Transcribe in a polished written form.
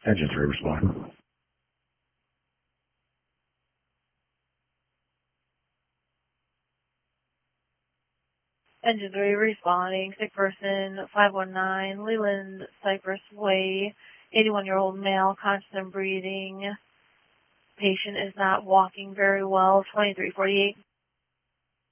Engine 3 respond. Engine 3 responding. Sick person 519 Leland Cypress Way. 81-year-old male, conscious and breathing. Patient is not walking very well. 2348.